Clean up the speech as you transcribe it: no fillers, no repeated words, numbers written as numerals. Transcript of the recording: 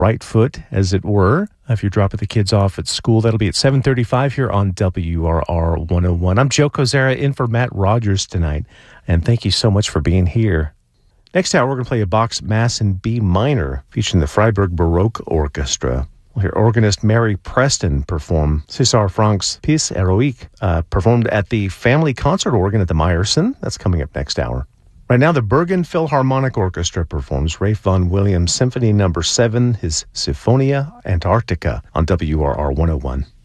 right foot, as it were. If you're dropping the kids off at school, that'll be at 7:35 here on WRR 101. I'm Joe Kozera in for Matt Rogers tonight, and thank you so much for being here. Next hour, we're going to play a Bach's Mass in B minor, featuring the Freiburg Baroque Orchestra. We'll hear organist Mary Preston perform César Franck's Pièce Héroïque, performed at the Family Concert Organ at the Meyerson. That's coming up next hour. Right now, the Bergen Philharmonic Orchestra performs Ralph Vaughan Williams Symphony No. 7, his Sinfonia Antarctica, on WRR 101.